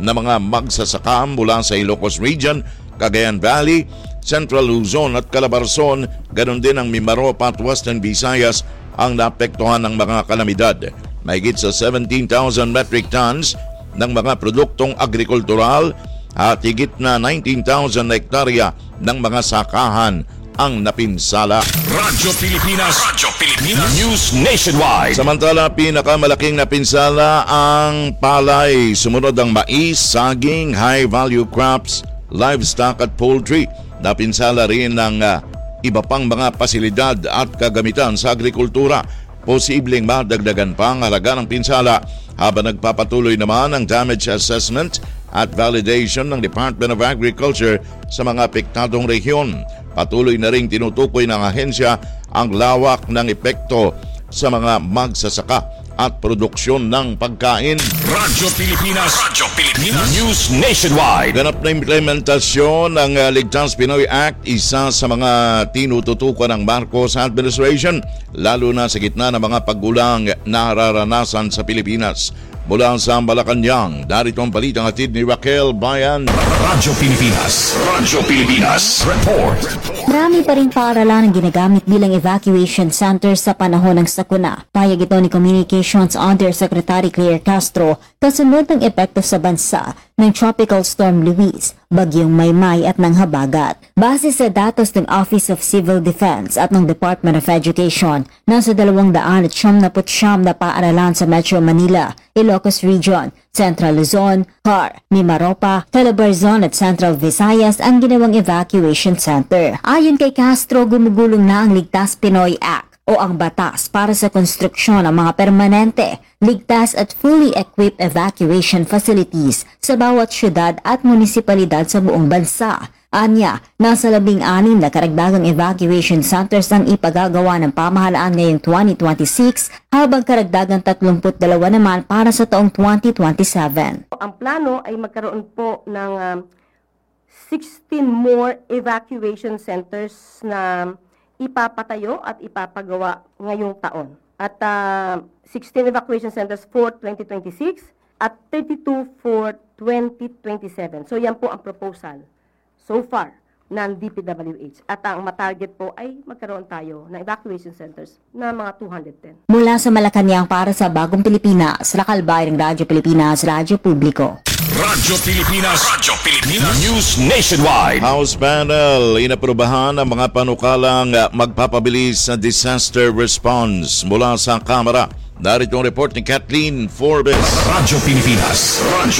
na mga magsasaka mula sa Ilocos Region, Cagayan Valley, Central Luzon at Calabarzon, ganon din ang Mimaropa at Western Visayas ang naapektuhan ng mga kalamidad. Mahigit sa 17,000 metric tons ng mga produktong agrikultural at higit na 19,000 hektarya ng mga sakahan ang napinsala. Radyo Pilipinas News Nationwide. Samantala, pinakamalaking napinsala ang palay. Sumunod ang mais, saging, high-value crops, livestock at poultry. Napinsala rin ng iba pang mga pasilidad at kagamitan sa agrikultura. Posibleng madagdagan pa ang halaga ng pinsala habang nagpapatuloy naman ang damage assessment at validation ng Department of Agriculture sa mga apektadong rehiyon. Patuloy na ring tinutukoy ng ahensya ang lawak ng epekto sa mga magsasaka at produksyon ng pagkain. Radyo Pilipinas News Nationwide. Ganap na implementasyon ng Ligtas Pinoy Act, isa sa mga tinututukan ng Marcos administration, lalo na sa gitna ng mga paggulang nararanasan sa Pilipinas. Mula sa Malacanang, narito ang balitang hatid ni Raquel Bayan. Radyo Pilipinas Report. Marami pa rin paaralan ang ginagamit bilang evacuation center sa panahon ng sakuna. Payag ito ni Communications Undersecretary Claire Castro kasunod ng epekto sa bansa ng Tropical Storm Luis, Bagyong Maymay at ng Habagat. Base sa datos ng Office of Civil Defense at ng Department of Education, nasa 279 na paaralan sa Metro Manila, Ilocos Region, Central Luzon, CAR, Mimaropa, Calabarzon at Central Visayas ang ginawang evacuation center. Ayon kay Castro, gumugulong na ang Ligtas Pinoy Act o ang batas para sa konstruksyon ng mga permanente, ligtas at fully equipped evacuation facilities sa bawat syudad at munisipalidad sa buong bansa. Anya, nasa 16 na karagdagang evacuation centers ang ipagagawa ng pamahalaan ngayong 2026 habang karagdagang 32 naman para sa taong 2027. Ang plano ay magkaroon po ng 16 more evacuation centers na ipapatayo at ipapagawa ngayong taon. At 16 evacuation centers for 2026 at 32 for 2027. So yan po ang proposal so far ng DPWH. At ang matarget po ay magkaroon tayo ng evacuation centers na mga 210. Mula sa Malacanang para sa Bagong Pilipinas, Raquel Bayan ng Radyo Pilipinas, Radyo Publiko. Radyo Pilipinas News Nationwide. House panel, inaprubahan ang mga panukalang magpapabilis sa disaster response mula sa Kamara. Narito ang report ni Kathleen Forbes. Radyo Pilipinas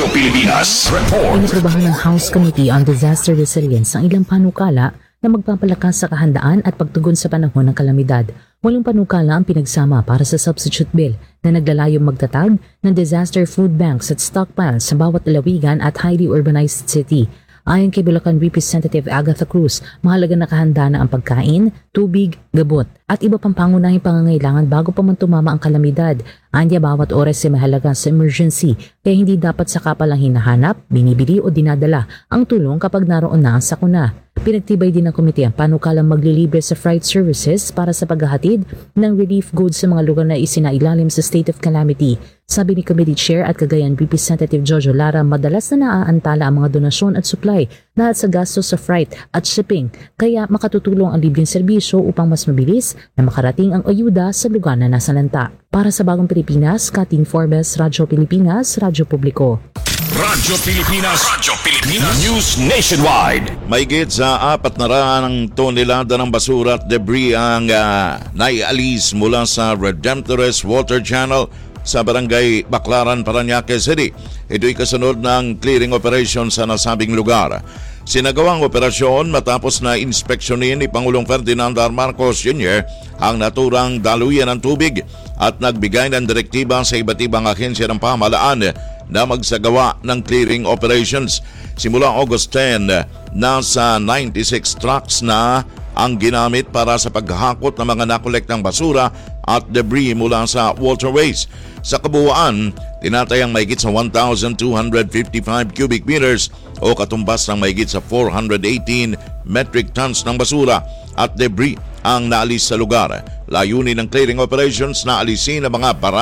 Report. Inaprubahan ng House Committee on Disaster Resilience ang ilang panukala na magpapalakas sa kahandaan at pagtugon sa panahon ng kalamidad. Walang panukala ang pinagsama para sa substitute bill na naglalayong magtatag ng disaster food banks at stockpiles sa bawat lalawigan at highly urbanized city. Ayon kay Bulacan Representative Agatha Cruz, mahalaga na kahanda na ang pagkain, tubig, gabot at iba pang pangunahing pangangailangan bago pa man tumama ang kalamidad. Anya bawat oras ay mahalaga sa emergency kaya hindi dapat saka pa lang hinahanap, binibili o dinadala ang tulong kapag naroon na ang sakuna. Pinagtibay din ng komite ang panukalang maglilibre sa freight services para sa paghahatid ng relief goods sa mga lugar na isinailalim sa state of calamity. Sabi ni Committee Chair at Cagayan Representative Jojo Lara, madalas na naaantala ang mga donasyon at supply dahil sa gastos sa freight at shipping, kaya makatutulong ang libreng serbisyo upang mas mabilis na makarating ang ayuda sa lugar na nasalanta. Para sa Bagong Pilipinas, Kathleen Forbes, Radyo Pilipinas, Radyo Publiko. Radyo Pilipinas News Nationwide. Mahigit sa 400 tonelada ng basura at debris ang naialis mula sa Redemptorist Water Channel sa Barangay Baclaran, Parañaque City. Ito'y kasunod ng clearing operation sa nasabing lugar. Sinagawang operasyon matapos na inspeksyonin ni Pangulong Ferdinand R. Marcos Jr. ang naturang daluyan ng tubig at nagbigay ng direktiba sa iba't ibang ahensya ng pamahalaan na magsagawa ng clearing operations. Simula August 10, nasa 96 trucks na ang ginamit para sa paghakot ng mga nakolektang basura at debris mula sa waterways. Sa kabuuan, tinatayang mahigit sa 1,255 cubic meters o katumbas ng mahigit sa 418 metric tons ng basura at debris ang naalis sa lugar. Layunin ng clearing operations na alisin ang mga bara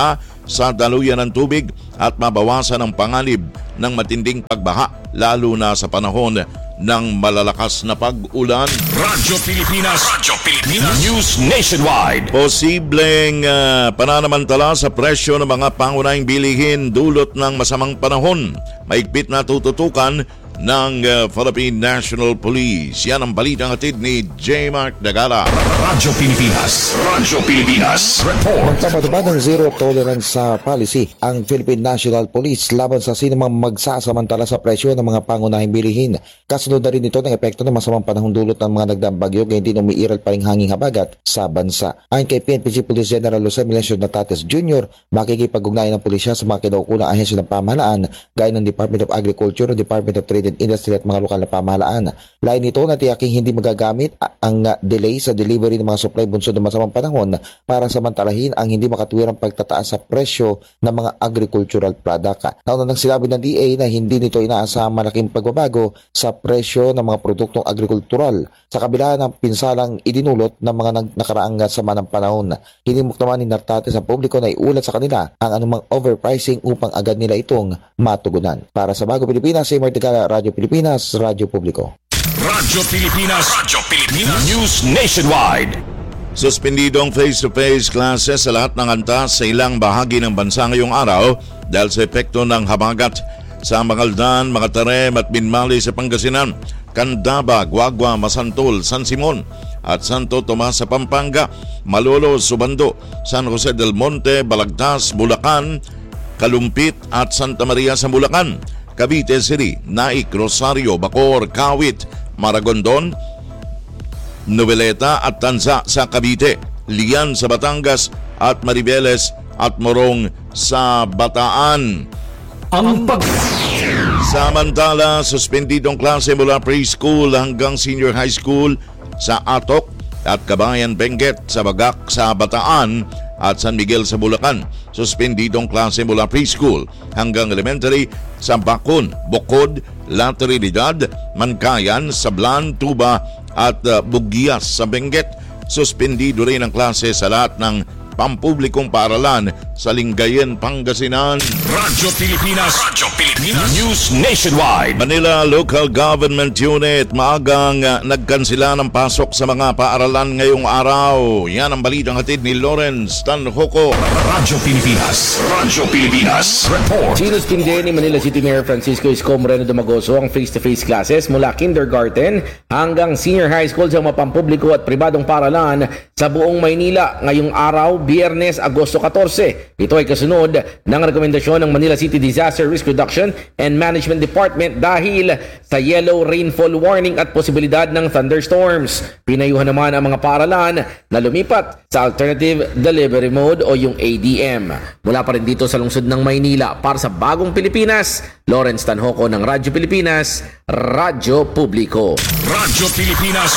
sa daluyan ng tubig at mabawasan ang panganib ng matinding pagbaha lalo na sa panahon ng malalakas na pag-ulan. Radyo Pilipinas. News Nationwide. Posibleng pananamantala sa presyo ng mga pangunahing bilihin dulot ng masamang panahon. Maigpit na tututukan ng Philippine National Police. Yan ang balitang hatid ni J. Mark Dagala. Radyo Pilipinas. Report. Magpapatupad ng zero tolerance sa policy ang Philippine National Police laban sa sinumang magsasamantala sa presyo ng mga pangunahing bilihin. Kasunod na rin ito ng epekto ng masamang panahong dulot ng mga nagdaang bagyo kaya hindi umiiral pa ring hanging habagat sa bansa. Ayon kay PNP Police General Jose Melencio Natates Jr., makikipag-ugnayan ng pulisya sa mga kinaukunang ahensya ng pamahalaan gaya ng Department of Agriculture, Department of Trade and Industry at mga lokal na pamahalaan. Lain nito na tiyaking hindi magagamit ang delay sa delivery ng mga supply bunsod ng masamang panahon para samantalahin ang hindi makatuwirang pagtataas sa presyo ng mga agricultural product. Nauna nang sinabi ng DA na hindi nito inaasahang malaking pagbabago sa presyo ng mga produktong agrikultural sa kabila ng pinsalang idinulot ng mga nakaraang sama ng panahon. Hinimok naman ni Natates ang publiko na iulat sa kanila ang anumang overpricing upang agad nila itong matugunan. Para sa Bago Pilipinas, si Martigala, Radyo Pilipinas, Radyo Publiko. Radyo Pilipinas. News Nationwide. Suspendidong face-to-face classes sa lahat ng antas sa ilang bahagi ng bansa ngayong araw dahil sa epekto ng habagat sa Mangaldan, Makatarem at Binmali sa Pangasinan, Candaba, Guagua, Masantol, San Simon at Santo Tomas sa Pampanga, Malolo, Subando, San Jose del Monte, Balagtas, Bulacan, Kalumpit at Santa Maria sa Bulacan, Cavite City, Naik, Rosario, Bacoor, Kawit, Maragondon, Noveleta at Tanza sa Cavite, Lian sa Batangas at Maribeles at Morong sa Bataan. Samantala, suspendidong klase mula preschool hanggang senior high school sa Atok at Kabayan Benguet sa Bagak sa Bataan at San Miguel sa Bulacan. Suspendidong klase mula preschool hanggang elementary sa Bacon, Bocod, La Trinidad, Mancayan, Sablan, Tuba at Bugias sa Benguet. Suspendido rin ang klase sa lahat ng pampublikong paaralan sa Lingayen, Pangasinan. Radyo Pilipinas. News Nationwide. Manila Local Government Unit maagang nagkansila ng pasok sa mga paaralan ngayong araw. Yan ang balitang hatid ni Lawrence Tanhoco. Radyo Pilipinas. Report. Sinuspinde ni Manila City Mayor Francisco Isko Moreno Domagoso ang face-to-face classes mula kindergarten hanggang senior high school sa mga pampubliko at pribadong paaralan sa buong Maynila ngayong araw, Biyernes, Agosto 14. Ito ay kasunod ng rekomendasyon ng Manila City Disaster Risk Reduction and Management Department dahil sa yellow rainfall warning at posibilidad ng thunderstorms. Pinayuhan naman ang mga paaralan na lumipat sa Alternative Delivery Mode o yung ADM. Mula pa rin dito sa lungsod ng Maynila para sa Bagong Pilipinas, Lawrence Tanhoco ng Radyo Pilipinas, Radyo Publiko. Radyo Pilipinas.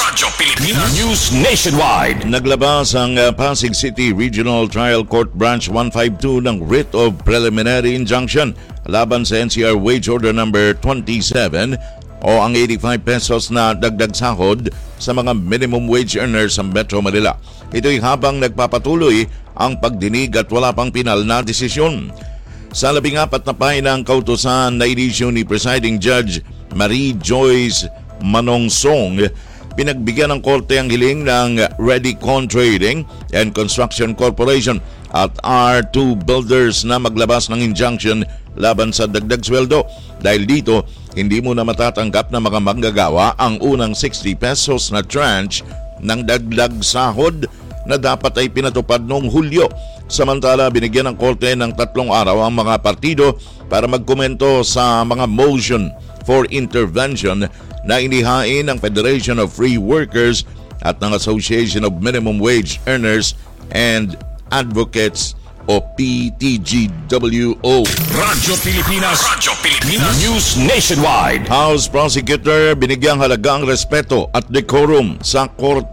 News Nationwide. Naglabas ang Pasig City Regional Trial Court Branch 152 ng writ of preliminary injunction laban sa NCR Wage Order number 27 o ang 85 pesos na dagdag sahod sa mga minimum wage earners sa Metro Manila. Ito'y habang nagpapatuloy ang pagdinig at wala pang pinal na desisyon. Sa 14 na pahinang kautusan na inisyu ni Presiding Judge Marie Joyce Manongsong, pinagbigyan ng korte ang hiling ng Redicon Trading and Construction Corporation at R2 Builders na maglabas ng injunction laban sa dagdag sweldo. Dahil dito, hindi mo na matatanggap na mga manggagawa ang unang 60 pesos na tranche ng dagdag sahod na dapat ay pinatupad noong Hulyo. Samantala, binigyan ng korte ng 3 araw ang mga partido para magkomento sa mga motion for intervention na inihain ng Federation of Free Workers at ng Association of Minimum Wage Earners and Advocates o PTGWO. Radyo Pilipinas. News Nationwide. House Prosecutor binigyang halagang respeto at decorum sa korte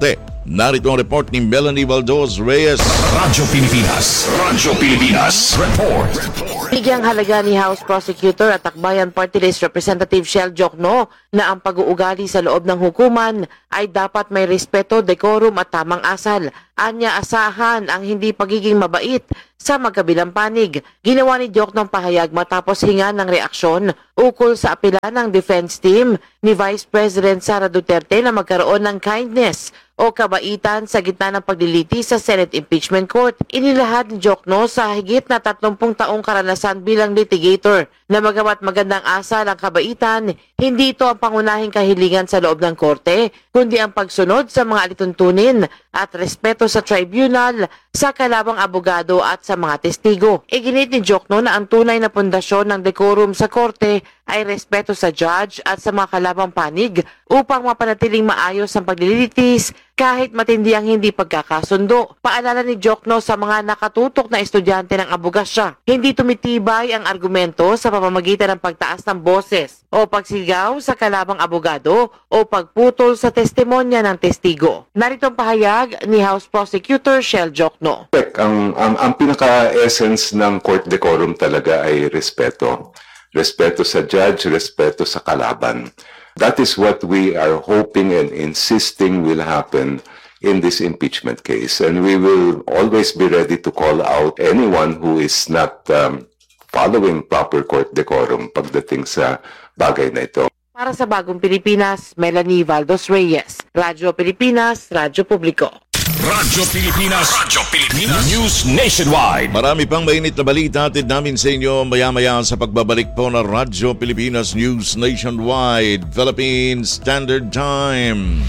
Narito ang report ni Melanie Valdos Reyes. Radyo Pilipinas. Radyo Pilipinas. Report. Bigyang halaga ni House Prosecutor at Akbayan Party List Representative Shell Jokno na ang pag-uugali sa loob ng hukuman ay dapat may respeto, decorum at tamang asal. Anya asahan ang hindi pagiging mabait sa magkabilang panig. Ginawa ni Jokno ang pahayag matapos hinga ng reaksyon ukol sa apela ng defense team ni Vice President Sara Duterte na magkaroon ng kindness o kabaitan sa gitna ng pagliliti sa Senate Impeachment Court. Inilahad ni Jokno sa higit na 30 taong karanasan bilang litigator na magawa't magandang asal ang kabaitan, hindi ito ang pangunahing kahilingan sa loob ng korte, kundi ang pagsunod sa mga alituntunin at respeto sa tribunal, sa kalabang abogado at sa mga testigo. Iginit ni Jokno na ang tunay na pundasyon ng decorum sa korte ay respeto sa judge at sa mga kalabang panig upang mapanatiling maayos ang paglilitis kahit matindi ang hindi pagkakasundo. Paalala ni Jokno sa mga nakatutok na estudyante ng abogasya, hindi tumitibay ang argumento sa pamamagitan ng pagtaas ng boses o pagsigaw sa kalabang abogado o pagputol sa testimonya ng testigo. Narito ang pahayag ni House Prosecutor Shell Jokno. Ang pinaka-essence ng court decorum talaga ay respeto. Respeto sa judge, respeto sa kalaban. That is what we are hoping and insisting will happen in this impeachment case. And we will always be ready to call out anyone who is not following proper court decorum pagdating sa bagay na ito. Para sa Bagong Pilipinas, Melanie Valdos Reyes. Radyo Pilipinas, Radyo Publiko. Radyo Pilipinas. Radyo Pilipinas. News Nationwide. Marami pang mainit na balita atid namin sa inyo maya-maya sa pagbabalik po ng Radyo Pilipinas News Nationwide, Philippines Standard Time.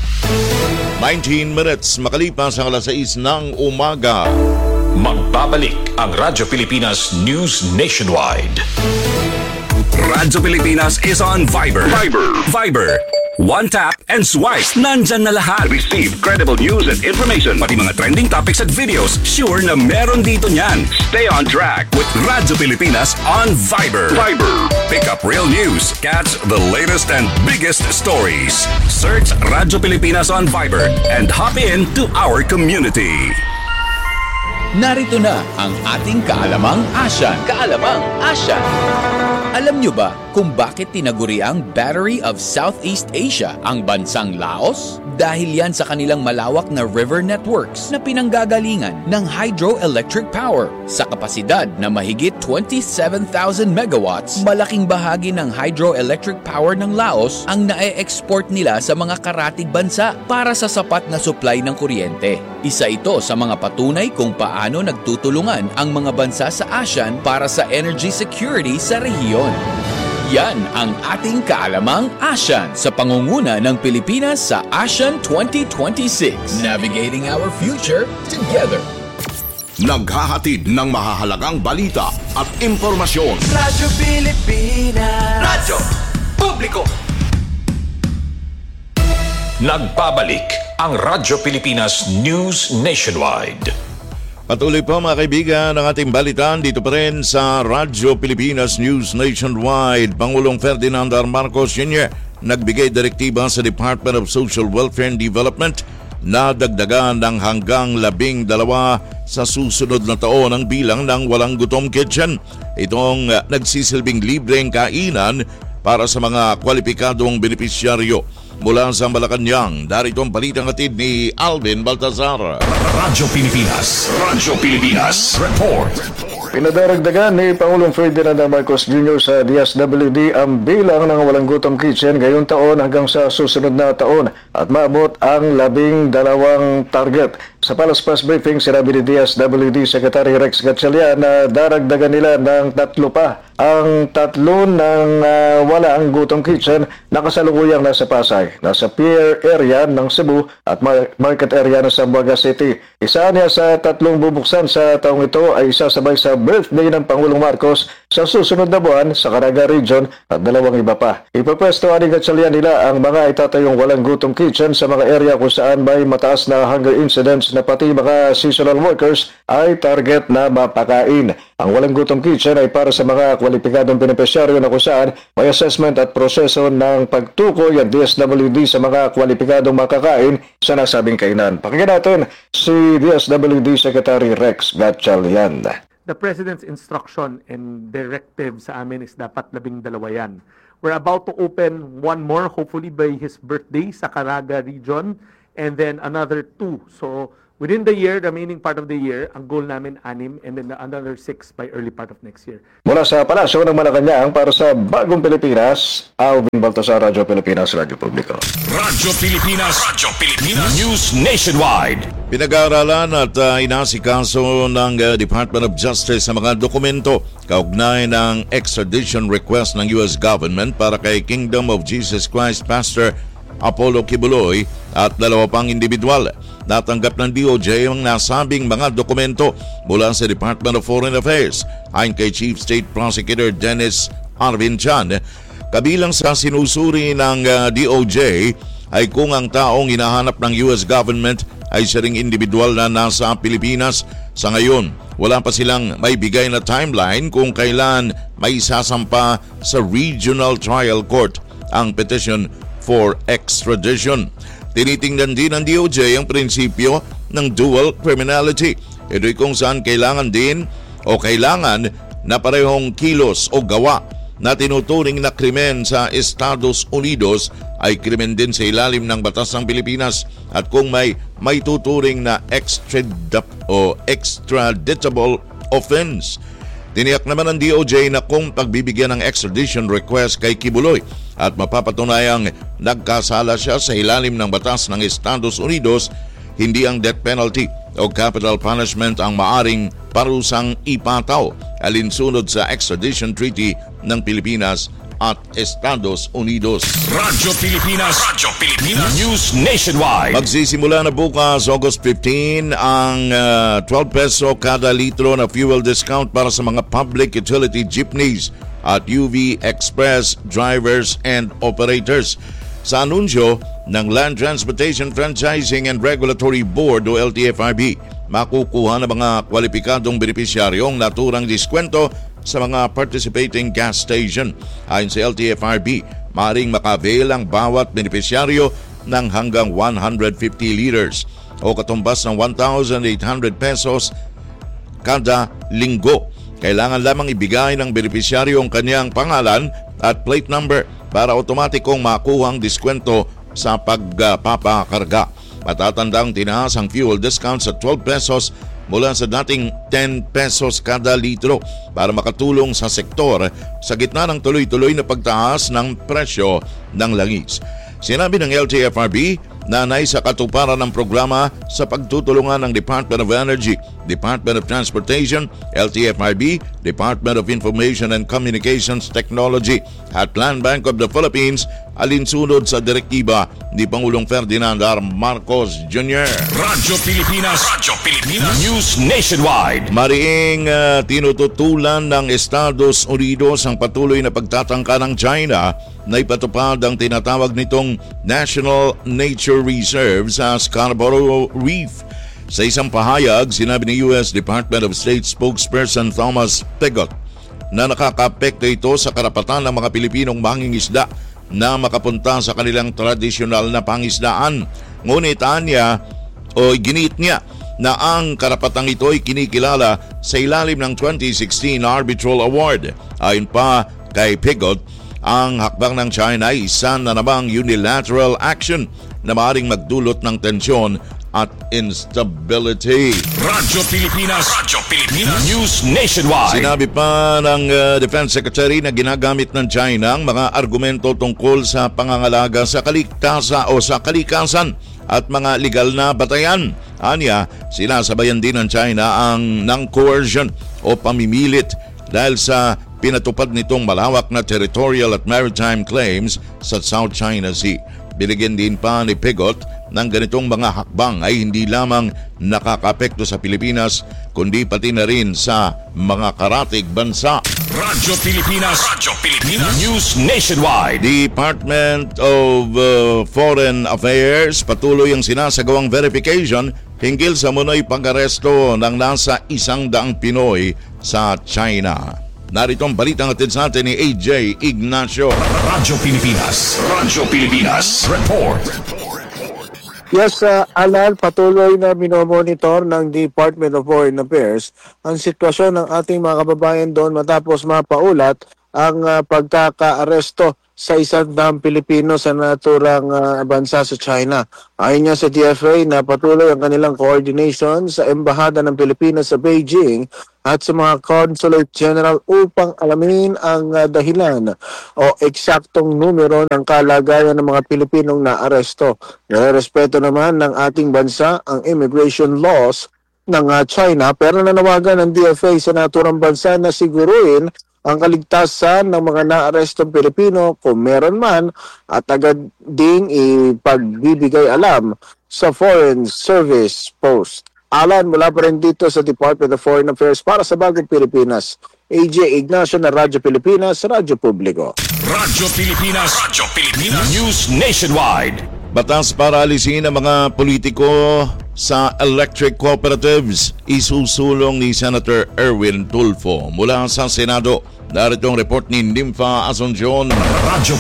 19 minutes makalipas ang alas 6 ng umaga. Magbabalik ang Radyo Pilipinas News Nationwide. Radyo Pilipinas is on Viber. Viber. One tap and swipe. Nandyan na lahat. Receive credible news and information. Pati mga trending topics at videos. Sure na meron dito niyan. Stay on track with Radyo Pilipinas on Viber. Pick up real news. Catch the latest and biggest stories. Search Radyo Pilipinas on Viber and hop in to our community. Narito na ang ating Kaalamang Asyan. Alam nyo ba kung bakit tinaguriang Battery of Southeast Asia ang bansang Laos? Dahil yan sa kanilang malawak na river networks na pinanggagalingan ng hydroelectric power. Sa kapasidad na mahigit 27,000 megawatts, malaking bahagi ng hydroelectric power ng Laos ang nae-export nila sa mga karatig bansa para sa sapat na supply ng kuryente. Isa ito sa mga patunay kung paano nagtutulungan ang mga bansa sa ASEAN para sa energy security sa rehiyon. Yan ang ating Kaalamang ASEAN sa pangunguna ng Pilipinas sa ASEAN 2026. Navigating our future together. Naghahatid ng mahahalagang balita at impormasyon. Radyo Pilipinas. Radyo Publiko. Nagbabalik ang Radyo Pilipinas News Nationwide. Patuloy po mga kaibigan ng ating balitaan dito pa rin sa Radyo Pilipinas News Nationwide. Pangulong Ferdinand R. Marcos Jr. nagbigay direktiba sa Department of Social Welfare and Development na dagdagan ng hanggang 12 sa susunod na taon ang bilang ng Walang Gutom Kitchen. Itong nagsisilbing libreng kainan para sa mga kwalipikadong benepisyaryo. Mula sa Malacanang, darito ang balitang hatid ni Alvin Baltazar. Radyo Pilipinas. Report. Pinadaragdagan ni Pangulong Ferdinand Marcos Jr. sa DSWD ang bilang ng Walang Gutom Kitchen ngayong taon hanggang sa susunod na taon at maabot ang 12 target. Sa Palace Press Briefing, sinabi ni DSWD Secretary Rex Gatchalian na daragdagan nila ng 3 pa. Ang 3 ng Walang Gutom Kitchen na kasalukuyang nasa Pasay, nasa Pier area ng Cebu at Market area ng Zamboanga City. Isa niya sa 3 bubuksan sa taong ito ay isasabay sa birthday ng Pangulong Marcos sa susunod na buwan sa Caraga Region at 2 iba pa. Ipapwesto ni Gatchalian nila ang mga itatayong Walang Gutom Kitchen sa mga area kung saan may mataas na hunger incidence workers na pati mga seasonal workers ay target na mapakain. Ang Walang Gutom Kitchen ay para sa mga kwalipikadong benepisyaryo na kung saan may assessment at proseso ng pagtukoy ang DSWD sa mga kwalipikadong makakain sa nasabing kainan. Pakinggan natin si DSWD Secretary Rex Gatchalian. The President's instruction and directive sa amin is dapat 12 yan. We're about to open one more, hopefully by his birthday sa Caraga region, and then another 2. So within the year, the remaining part of the year, ang goal namin 6, and then another 6 by early part of next year. Mula sa Palasyo ng Malacanang para sa Bagong Pilipinas, Alvin Baltasar, Radyo Pilipinas, Radyo Publiko. Radyo Pilipinas News Nationwide. Pinag-aaralan at inasikaso ng Department of Justice sa mga dokumento kaugnay ng extradition request ng U.S. government para kay Kingdom of Jesus Christ Pastor Apollo Kibuloy at 2 pang individual. Natanggap ng DOJ ang nasabing mga dokumento mula sa Department of Foreign Affairs. Ayon kay Chief State Prosecutor Dennis Arvin Chan, kabilang sa sinusuri ng DOJ ay kung ang taong hinahanap ng US government ay siya ring individual na nasa Pilipinas. Sa ngayon, wala pa silang may bigay na timeline kung kailan may sasampa sa Regional Trial Court ang petition for extradition. Tinitingnan din ng DOJ ang prinsipyo ng dual criminality. Ito'y kung saan kailangan na parehong kilos o gawa na tinuturing na krimen sa Estados Unidos ay krimen din sa ilalim ng batas ng Pilipinas at kung may tuturing na extraditable offense. Tiniyak naman ng DOJ na kung pagbibigyan ng extradition request kay Kibuloy at mapapatunayang nagkasala siya sa ilalim ng batas ng Estados Unidos, hindi ang death penalty o capital punishment ang maaring parusang ipataw alinsunod sa extradition treaty ng Pilipinas at Estados Unidos. Radyo Pilipinas News Nationwide. Magsisimula na bukas August 15 ang 12 peso kada litro na fuel discount para sa mga public utility jeepneys at UV Express drivers and operators. Sa anunsyo ng Land Transportation Franchising and Regulatory Board o LTFRB, makukuha ng mga kwalipikadong benepisyaryong naturang diskwento sa mga participating gas station. Ayon sa LTFRB, maaaring maka-avail ang bawat benepisyaryo ng hanggang 150 liters o katumbas ng 1,800 pesos kada linggo. Kailangan lamang ibigay ng benepisyaryo ang kanyang pangalan at plate number para otomatikong makuha ang diskwento sa pagpapakarga. Matatandang tinaas ang fuel discount sa 12 pesos mula sa dating 10 pesos kada litro para makatulong sa sektor sa gitna ng tuloy-tuloy na pagtaas ng presyo ng langis. Sinabi ng LTFRB na nais sa katuparan ng programa sa pagtutulungan ng Department of Energy, Department of Transportation, LTFRB, Department of Information and Communications Technology at Land Bank of the Philippines alinsunod sa direktiba ni Pangulong Ferdinand R. Marcos Jr. Radyo Pilipinas News Nationwide. Mariing tinututulan ng Estados Unidos ang patuloy na pagtatangka ng China na ipatupad ang tinatawag nitong National Nature Reserve sa Scarborough Reef. Sa isang pahayag, sinabi ni U.S. Department of State spokesperson Thomas Pigott na nakakaapekto ito sa karapatan ng mga Pilipinong mangingisda na makapunta sa kanilang tradisyonal na pangisdaan. Ngunit ginit niya na ang karapatang ito ay kinikilala sa ilalim ng 2016 Arbitral Award. Ayon pa kay Pigott, ang hakbang ng China ay isa na namang unilateral action na maaaring magdulot ng tensyon at instability. Radyo Pilipinas News Nationwide. Sinabi pa ng Defense Secretary na ginagamit ng China ang mga argumento tungkol sa pangangalaga sa kalikasan at mga legal na batayan. Anya, sinasabayan din ng China ng coercion o pamimilit dahil sa pinatupad nitong malawak na territorial at maritime claims sa South China Sea. Binigyan din pa ni Pigott ng ganitong mga hakbang ay hindi lamang nakakapekto sa Pilipinas kundi pati na rin sa mga karatig bansa. Radyo Pilipinas. News Nationwide. Department of Foreign Affairs patuloy ang sinasagawang verification hinggil sa munoy pag-aresto ng nasa 100 Pinoy sa China. Narito ang balitang atid sa atin ni AJ Ignacio. Radyo Pilipinas. Report. Yes, Alan, patuloy na minomonitor ng Department of Foreign Affairs ang sitwasyon ng ating mga kababayan doon matapos mapaulat ang pagkaka-aresto sa 100 Pilipino sa naturang bansa sa China. Ayon niya sa DFA na patuloy ang kanilang coordination sa Embahada ng Pilipinas sa Beijing at sa mga Consulate General upang alamin ang dahilan o eksaktong numero ng kalagayan ng mga Pilipinong naaresto. Nirespeto naman ng ating bansa ang immigration laws ng China pero nanawagan ng DFA sa naturang bansa na siguruin ang kaligtasan ng mga naarestong Pilipino kung meron man at agad ding ipagbibigay alam sa Foreign Service Post. Alan, mula pa rin dito sa Department of Foreign Affairs para sa Bagong Pilipinas. AJ Ignacio na Radyo Pilipinas, Radyo Publiko. Radyo Pilipinas. News Nationwide. Batas para alisin ang mga politiko sa electric cooperatives isusulong ni Senator Erwin Tulfo mula sa Senado. Narito ang report ni Nympha Asuncion. Radyo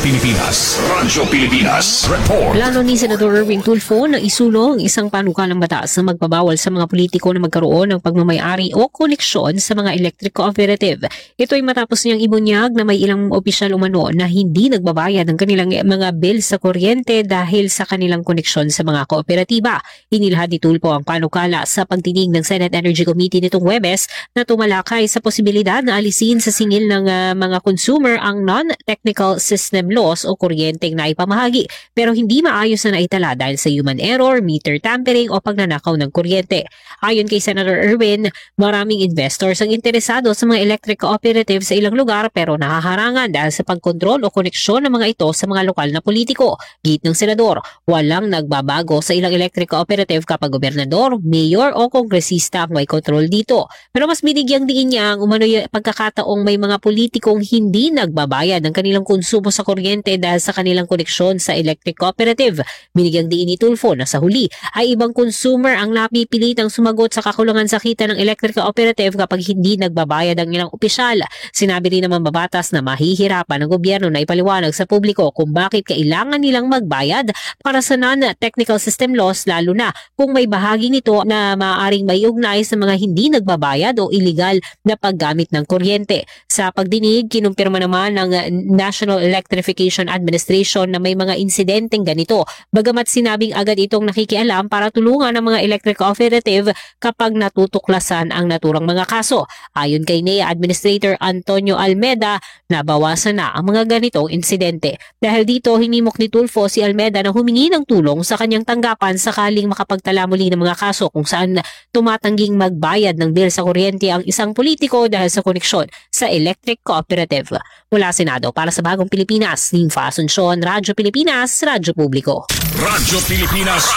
Pilipinas. Report. Plano ni Senator Erwin Tulfo na isulong isang panukalang batas na magbabawal sa mga politiko na magkaroon ng pagmamayari o koneksyon sa mga electric cooperative. Ito ay matapos niyang ibunyag na may ilang opisyal umano na hindi nagbabayad ng kanilang mga bill sa kuryente dahil sa kanilang koneksyon sa mga kooperatiba. Inilahad ni Tulfo ang panukala sa pagdinig ng Senate Energy Committee nitong Huwebes na tumalakay sa posibilidad na alisin sa singil ng mga consumer ang non-technical system loss o kuryenteng naipamahagi pero hindi maayos na naitala dahil sa human error, meter tampering o pagnanakaw ng kuryente. Ayon kay Senator Erwin, maraming investors ang interesado sa mga electric cooperative sa ilang lugar pero nahaharangan dahil sa pagkontrol o koneksyon ng mga ito sa mga lokal na politiko. Git ng senador, walang nagbabago sa ilang electric cooperative kapag gobernador, mayor o kongresista ang may kontrol dito. Pero mas binigyang diin niya ang umano'y pagkakataong may mga politikong hindi nagbabayad ng kanilang konsumo sa kuryente dahil sa kanilang koneksyon sa electric cooperative. Binigyang diin ni Tulfo na sa huli ay ibang consumer ang napipilitang sumagot sa kakulangan sa kita ng electric cooperative kapag hindi nagbabayad ang ilang opisyal. Sinabi rin naman babatas na mahihirapan ng gobyerno na ipaliwanag sa publiko kung bakit kailangan nilang magbayad para sa non-technical system loss lalo na kung may bahagi nito na maaaring may ugnay sa mga hindi nagbabayad o illegal na paggamit ng kuryente. Sa pagdinig, kinumpirma naman ng National Electrification Administration na may mga insidenteng ganito. Bagamat sinabing agad itong nakikialam para tulungan ang mga electric cooperative kapag natutuklasan ang naturang mga kaso. Ayon kay NEA Administrator Antonio Almeda, nabawasan na ang mga ganitong insidente. Dahil dito, hinimok ni Tulfo si Almeda na humingi ng tulong sa kanyang tanggapan sakaling makapagtala muli ng mga kaso kung saan tumatangging magbayad ng bill sa kuryente ang isang politiko dahil sa koneksyon sa electric cooperative. Mula Senado para sa Bagong Pilipinas, Nympha Asuncion, Radyo Pilipinas, Radyo Publiko. Radyo Pilipinas.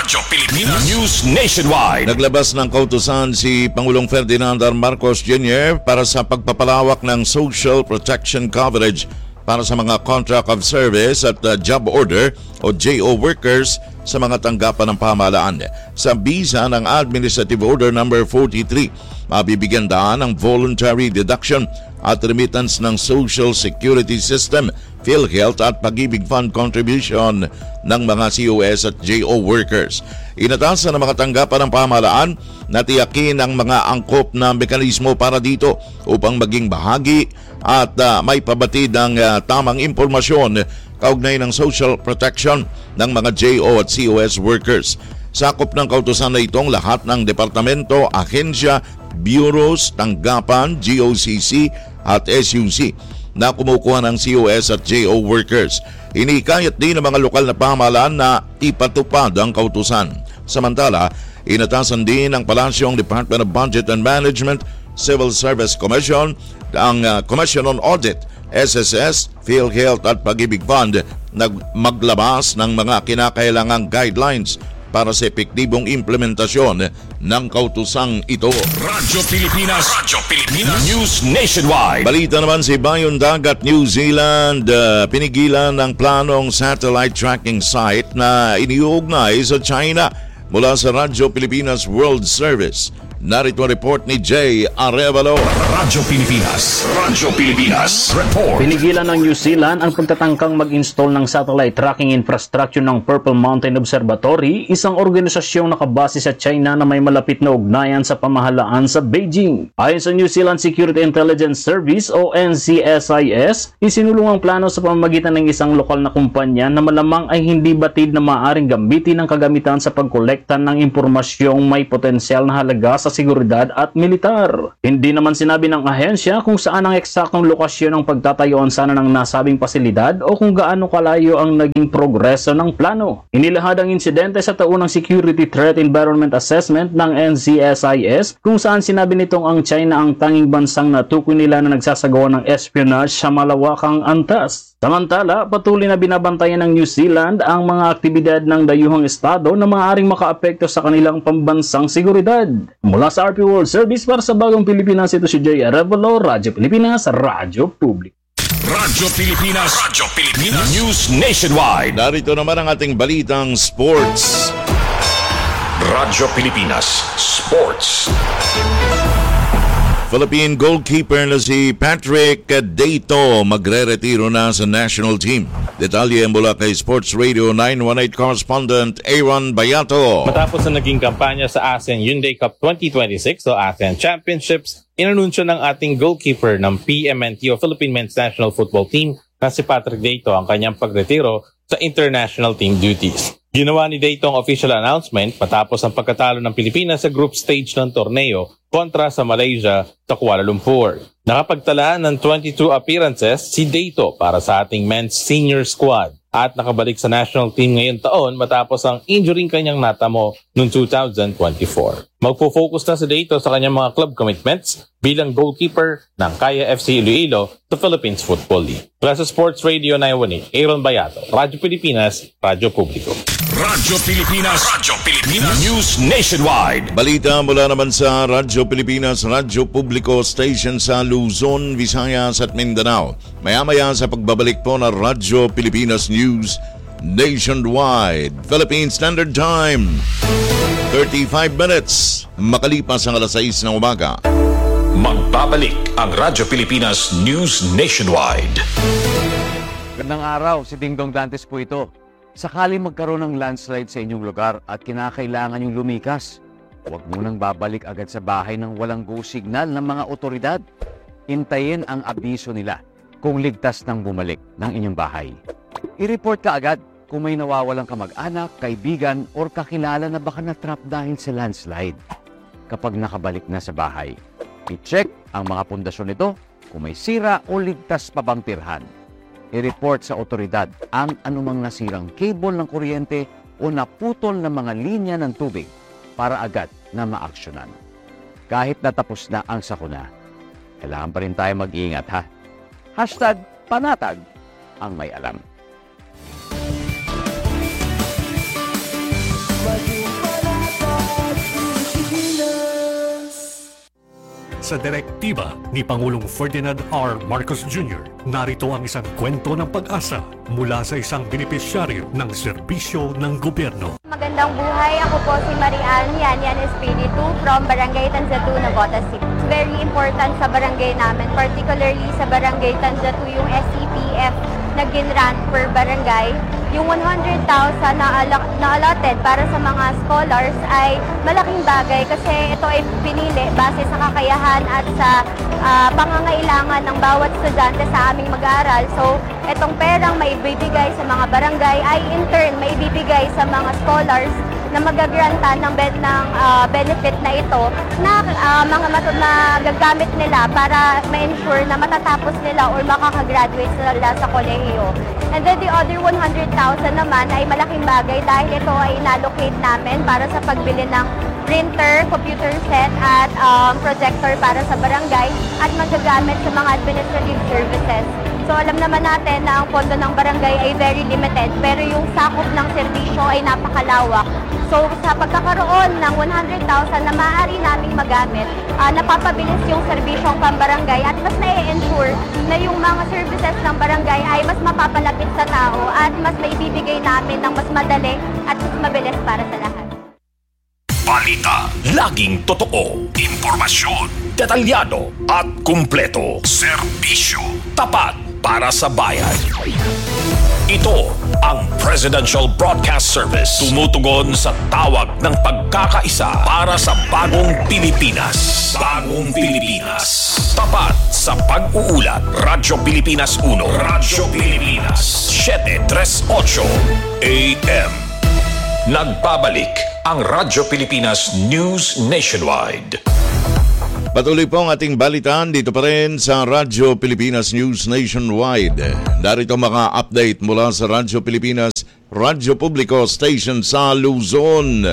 News Nationwide. Naglabas ng kautusan si Pangulong Ferdinand R. Marcos Jr. para sa pagpapalawak ng social protection coverage para sa mga contract of service at job order o JO workers sa mga tanggapan ng pamahalaan. Sa bisa ng Administrative Order No. 43, mabibigyan daan ng voluntary deduction at remittance ng Social Security System, PhilHealth at Pag-ibig Fund contribution ng mga COS at JO workers. Inatasan ng mga tanggapan ng pamahalaan na tiyakin ang mga angkop na mekanismo para dito upang maging bahagi at may pabatid ng tamang impormasyon kaugnay ng social protection ng mga JO at COS workers. Sakop ng kautusan na itong lahat ng departamento, ahensya, bureaus, tanggapan, GOCC at SUC na kumukuha ng COS at JO workers. Inikayat din ng mga lokal na pamahalaan na ipatupad ang kautusan. Samantala, inatasan din ng Palasyong Department of Budget and Management, Civil Service Commission, ang Commission on Audit, SSS, PhilHealth at Pag-ibig Fund na maglabas ng mga kinakailangang guidelines para sa epektibong implementasyon ng kautusang ito. Radyo Pilipinas News Nationwide. Balita naman si Bayon Dagat, New Zealand, pinigilan ng planong satellite tracking site na iniuugnay sa China. Mula sa Radyo Pilipinas World Service, narito ang report ni Jay Arevalo. Radyo Pilipinas report. Pinigilan ng New Zealand ang pagtatangkang mag-install ng satellite tracking infrastructure ng Purple Mountain Observatory, isang organisasyong nakabase sa China na may malapit na ugnayan sa pamahalaan sa Beijing. Ayon sa New Zealand Security Intelligence Service o NCSIS, isinulong ang plano sa pamamagitan ng isang lokal na kumpanya na malamang ay hindi batid na maaaring gamitin ng kagamitan sa pagkolekta ng impormasyong may potensyal na halaga sa seguridad at militar. Hindi naman sinabi ng ahensya kung saan ang eksaktong lokasyon ng pagtatayuan sana ng nasabing pasilidad o kung gaano kalayo ang naging progreso ng plano. Inilahad ang insidente sa taunang Security Threat Environment Assessment ng NCSIS kung saan sinabi nitong ang China ang tanging bansang natukoy nila na nagsasagawa ng espionage sa malawakang antas. Samantala, patuloy na binabantayan ng New Zealand ang mga aktibidad ng dayuhang estado na maaaring makaapekto sa kanilang pambansang seguridad. Mula sa RP World Service para sa Bagong Pilipinas, ito si Jay Arevalo, Radyo Pilipinas, Radyo Publiko. Radyo Pilipinas News Nationwide. Narito naman ang ating balitang sports. Radyo Pilipinas Sports. Philippine goalkeeper na si Patrick Dato magre-retiro na sa national team. Detalye mula kay Sports Radio 918 correspondent Aaron Bayato. Matapos na naging kampanya sa ASEAN Hyundai Cup 2026 o ASEAN Championships, inanunsyo ng ating goalkeeper ng PMNT o Philippine Men's National Football Team na si Patrick Dato ang kanyang pagretiro sa international team duties. Ginawa ni Dato ang official announcement matapos ang pagkatalo ng Pilipinas sa group stage ng torneo kontra sa Malaysia sa Kuala Lumpur. Nakapagtala ng 22 appearances si Dato para sa ating men's senior squad at nakabalik sa national team ngayong taon matapos ang injury kanyang natamo noong 2024. Magpo-focus na si Dato sa kanyang mga club commitments bilang goalkeeper ng Kaya FC Iloilo sa Philippines Football League. Mula sa Sports Radio 918, Aaron Bayato, Radyo Pilipinas, Radyo Publiko. Radyo Pilipinas News Nationwide. Balita mula naman sa Radyo Pilipinas, Radyo Publiko Station sa Luzon, Visayas at Mindanao. Maya-maya sa pagbabalik po ng Radyo Pilipinas News Nationwide. Philippine Standard Time, 35 minutes. Makalipas ang alas 6 ng umaga. Magbabalik ang Radyo Pilipinas News Nationwide. Gandang araw, si Dingdong Dantes po ito. Sakali magkaroon ng landslide sa inyong lugar at kinakailangan yung lumikas, huwag munang babalik agad sa bahay ng walang go signal ng mga otoridad. Hintayin ang abiso nila kung ligtas nang bumalik ng inyong bahay. I-report ka agad kung may nawawalang kamag-anak, kaibigan, or kakilala na baka na-trap dahil sa landslide. Kapag nakabalik na sa bahay, i-check ang mga pundasyon nito kung may sira o ligtas pa bang tirhan. I-report sa otoridad ang anumang nasirang cable ng kuryente o naputol na mga linya ng tubig para agad na maaksyonan. Kahit natapos na ang sakuna, kailangan pa rin tayo mag-iingat ha. #panatag ang may alam. Sa direktiba ni Pangulong Ferdinand R. Marcos Jr., narito ang isang kwento ng pag-asa mula sa isang benepisyaryo ng serbisyo ng gobyerno. Magandang buhay, ako po si Marian Yan Espiritu from Barangay Tanzatu, Navotas City. It's very important sa barangay namin, particularly sa Barangay Tanzatu, yung SCPF na ginrant per barangay. Yung 100,000 na allotted para sa mga scholars ay malaking bagay kasi ito ay pinili base sa kakayahan at sa pangangailangan ng bawat estudyante sa aming mag-aaral. So, itong perang maibibigay sa mga barangay ay in turn maibibigay sa mga scholars na magagrantan ng benefit na ito na mga gagamit nila para ma-ensure na matatapos nila or makakagraduate sila sa kolehiyo. And then the other 100,000 naman ay malaking bagay dahil ito ay inallocate namin para sa pagbili ng printer, computer set at projector para sa barangay at magagamit sa mga administrative services. So alam naman natin na ang pondo ng barangay ay very limited pero yung sakop ng serbisyo ay napakalawak. So sa pagkakaroon ng 100,000 na maaari naming magamit, napapabilis yung serbisyong pambarangay at mas na-ensure na yung mga services ng barangay ay mas mapapalapit sa tao at mas maibibigay namin ng mas madali at mas mabilis para sa lahat. Balita, laging totoo, impormasyon, detalyado at kumpleto. Serbisyo, tapat para sa bayan. Ito ang Presidential Broadcast Service. Tumutugon sa tawag ng pagkakaisa para sa bagong Pilipinas. Bagong Pilipinas. Tapat sa pag-uulat. Radyo Pilipinas 1. Radyo Pilipinas 738 AM. Nagbabalik ang Radyo Pilipinas News Nationwide. Patuloy po ang ating balitaan dito pa rin sa Radyo Pilipinas News Nationwide. Narito mga update mula sa Radyo Pilipinas, Radyo Publiko Station sa Luzon.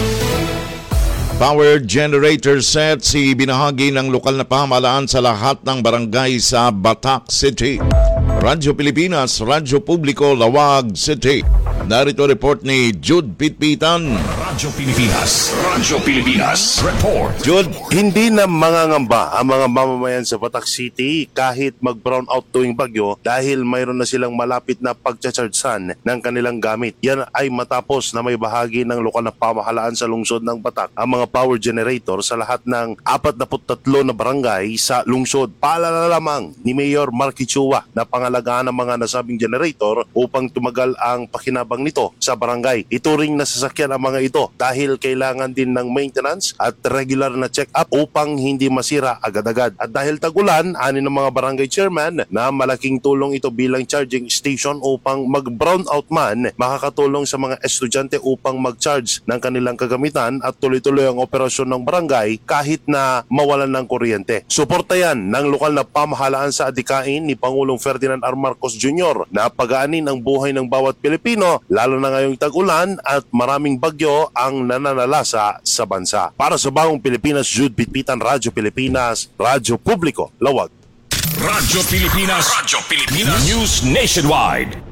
Power generator sets ibinahagi ng lokal na pamahalaan sa lahat ng barangay sa Batac City. Radyo Pilipinas, Radyo Publiko, Lawag City. Narito report ni Jude Pitpitan. Radyo Pilipinas, Radyo Pilipinas, report. Jude, hindi na mangangamba ang mga mamamayan sa Batac City kahit mag-brown out tuwing bagyo dahil mayroon na silang malapit na pagcha-chargesan ng kanilang gamit. Yan ay matapos na may bahagi ng lokal na pamahalaan sa lungsod ng Batac ang mga power generator sa lahat ng 43 na barangay sa lungsod. Paalala lamang ni Mayor Marky Chua na pangalagaan ng mga nasabing generator upang tumagal ang pakinabang nito sa barangay. Ituring na sasakyan ang mga ito dahil kailangan din ng maintenance at regular na check-up upang hindi masira agad-agad. At dahil tagulan, ani ng mga barangay chairman na malaking tulong ito bilang charging station upang mag-brown out man, makakatulong sa mga estudyante upang mag-charge ng kanilang kagamitan at tuloy-tuloy ang operasyon ng barangay kahit na mawalan ng kuryente. Suporta yan ng lokal na pamahalaan sa adikain ni Pangulong Ferdinand R. Marcos Jr. na pagaanin ang buhay ng bawat Pilipino, lalo na ngayong tag-ulan at maraming bagyo ang nananalasa sa bansa. Para sa Bagong Pilipinas, Jude Pitpitan, Radyo Pilipinas, Radyo Publiko, Lawag. Radyo Pilipinas, Radyo Pilipinas, News Nationwide.